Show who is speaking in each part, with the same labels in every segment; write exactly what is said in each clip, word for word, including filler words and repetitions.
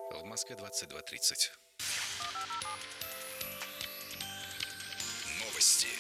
Speaker 1: В Москве двадцать два тридцать. Новости.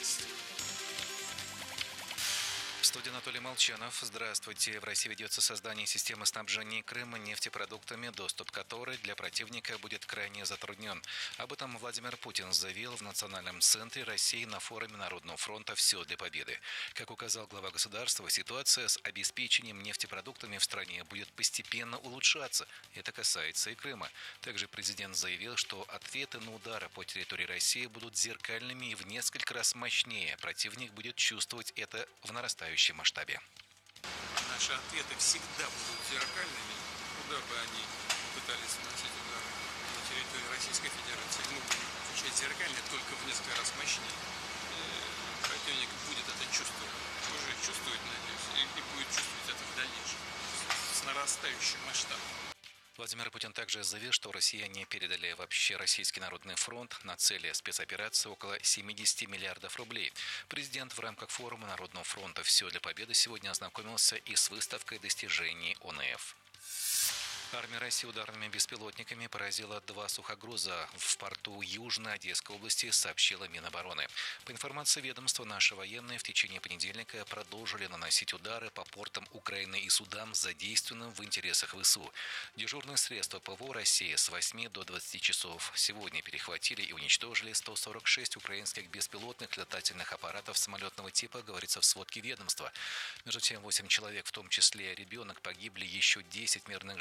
Speaker 1: В студии Анатолий Молчанов. Здравствуйте. В России ведется создание системы снабжения Крыма нефтепродуктами, доступ к которой для противника будет крайне затруднен. Об этом Владимир Путин заявил в Национальном центре России на форуме Народного фронта «Все для победы». Как указал глава государства, ситуация с обеспечением нефтепродуктами в стране будет постепенно улучшаться. Это касается и Крыма. Также президент заявил, что ответы на удары по территории России будут зеркальными и в несколько раз мощнее. Противник будет чувствовать это в нарастающем масштабе.
Speaker 2: Наши ответы всегда будут зеркальными, куда бы они пытались наносить удар на территории Российской Федерации. Мы будем отвечать зеркально, только в несколько раз мощнее. И противник будет это чувствовать, уже чувствует, надеюсь, и, и будет чувствовать это в дальнейшем, с нарастающим масштабом.
Speaker 1: Владимир Путин также заявил, что россияне передали в Общероссийский народный фронт на цели спецоперации около семидесяти миллиардов рублей. Президент в рамках форума Народного фронта «Все для победы» сегодня ознакомился и с выставкой достижений О Н Ф. Армия России ударными беспилотниками поразила два сухогруза в порту Южной Одесской области, сообщила Минобороны. По информации ведомства, наши военные в течение понедельника продолжили наносить удары по портам Украины и Судам, задействованным в интересах В С У. Дежурные средства П В О России с восьми до двадцати часов сегодня перехватили и уничтожили сто сорок шесть украинских беспилотных летательных аппаратов самолетного типа, говорится в сводке ведомства. Между тем, восемь человек, в том числе ребенок, погибли, еще десять мирных